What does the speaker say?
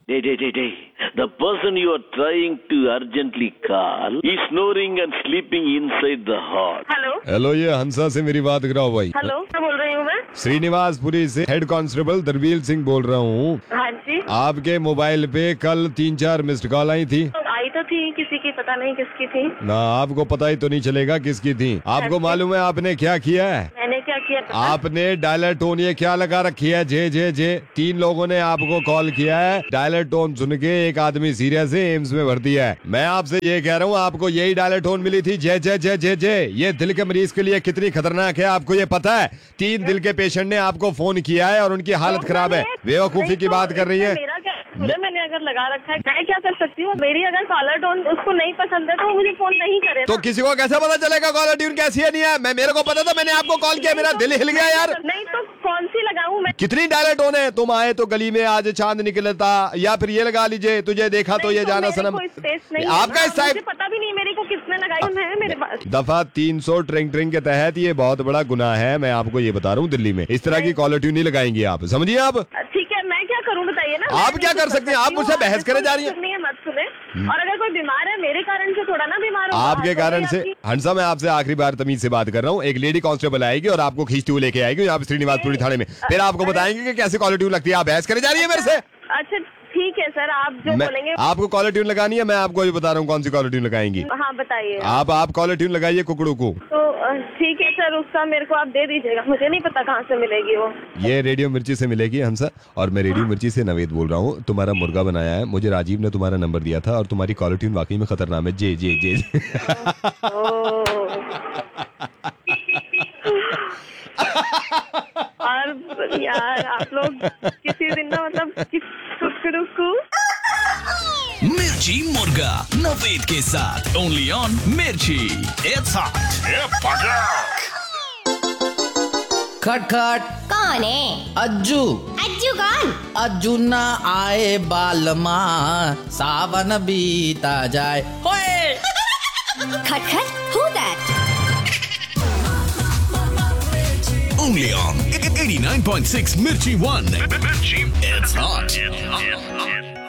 Day. The person you are trying to urgently call is snoring and sleeping inside the hall. Hello, ये हंसा से मेरी बात कराओ भाई। हेलो, क्या बोल रही हूँ मैं? श्रीनिवासपुरी से हेड कांस्टेबल दरवील सिंह बोल रहा हूँ। हाँ जी। आपके मोबाइल पे कल 3-4 मिस्ड कॉल आई थी। आई तो थी, किसी की पता नहीं किसकी थी। ना, आपको पता ही तो नहीं चलेगा किसकी थी। आपको मालूम है आपने क्या किया है? मैंने क्या किया? आपने डायलर टोन ये क्या लगा रखी है? जे 3 लोगों ने आपको कॉल किया है। डायलर टोन सुन के एक आदमी सीरियस है, एम्स में भर्ती है। मैं आपसे ये कह रहा हूँ, आपको यही डायलर टोन मिली थी, जे। ये दिल के मरीज के लिए कितनी खतरनाक है, आपको ये पता है? 3 दिल के पेशेंट ने आपको फोन किया है और उनकी हालत खराब है। बेवकूफी की बात कर रही है। मैंने अगर लगा रखा है, मैं क्या कर सकती हूँ? मेरी अगर कॉलर टोन उसको नहीं पसंद है तो मुझे फोन नहीं करे। तो किसी को कैसे पता चलेगा कॉलर ट्यून कैसी है नहीं है? मेरे को पता था, मैंने आपको कॉल किया, मेरा दिल हिल गया यार। नहीं तो कौन सी लगाऊं मैं? कितनी डायलर टोन है? तुम आए तो गली में आज चांद निकलता, या फिर ये लगा लीजिए, तुझे देखा तो ये जाना सनम। आपका इस मुझे पता भी नहीं मेरे को किसने लगाई है मेरे पास। दफा 300 ट्रिंग के तहत ये बहुत बड़ा गुनाह है। मैं आपको ये बता रहा हूँ, दिल्ली में इस तरह की कॉलर ट्यून नहीं लगाएंगे आप, समझिए आप। ठीक है, मैं क्या करूँ बताइए ना। आप क्या कर सकते हैं? आप मुझसे बहस करे जा रही हैं। मत सुने। और अगर कोई बीमार है, मेरे कारण से थोड़ा ना बीमार हो। आपके कारण से। हंसा, मैं आपसे आखिरी बार तमीज से बात कर रहा हूँ। एक लेडी कांस्टेबल आएगी और आपको खींचती हुई लेके आएगी यहाँ पे श्रीनिवासपुरी थाने में, फिर आपको बताएंगे कि कैसे कॉलर ट्यून लगती है। आप बहस करे जा रही है मेरे से। अच्छा ठीक है सर, आप जो बोलेंगे। आपको कॉलर ट्यून लगानी है, मैं आपको ये बता रहा हूँ कौन सी कॉलर ट्यून लगाएंगी। हाँ बताइए। आप कॉलर ट्यून लगाइए कुकड़ू को। तो ठीक है सर, उसका मेरे को आप दे दीजिएगा, मुझे नहीं पता कहाँ से मिलेगी वो। ये रेडियो मिर्ची से मिलेगी हंसा, और मैं रेडियो मिर्ची से नवेद बोल रहा हूँ। तुम्हारा मुर्गा बनाया है, मुझे राजीव ने तुम्हारा नंबर दिया था, और तुम्हारी कॉलर ट्यून वाकई में खतरनाक है। जे। और यार आप लोग किसी दिन ना मतलब मिर्ची मुर्गा नवेद के साथ ओनली ऑन मिर्ची। It's hot. खटखट। कौन है? अज्जू। अज्जू कौन? अज्जू ना आए बालमा, सावन बीता जाए। होए। खटखट, who that? Only on 89.6 Mirchi 1. It's hot.